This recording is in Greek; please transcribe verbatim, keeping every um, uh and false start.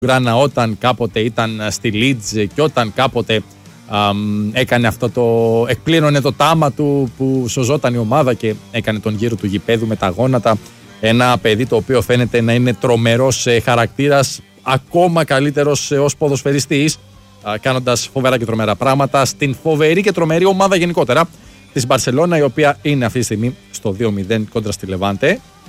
Γκράνα όταν κάποτε ήταν στη Leeds και όταν κάποτε α, έκανε αυτό το. εκπλήρωνε το τάμα του που σωζόταν η ομάδα και έκανε τον γύρο του γηπέδου με τα γόνατα. Ένα παιδί το οποίο φαίνεται να είναι τρομερός χαρακτήρας, ακόμα καλύτερος ως ποδοσφαιριστής, κάνοντας φοβερά και τρομερά πράγματα στην φοβερή και τρομερή ομάδα γενικότερα της Μπαρσελόνα, η οποία είναι αυτή τη στιγμή στο δύο μηδέν κόντρα στη Λεβάντε.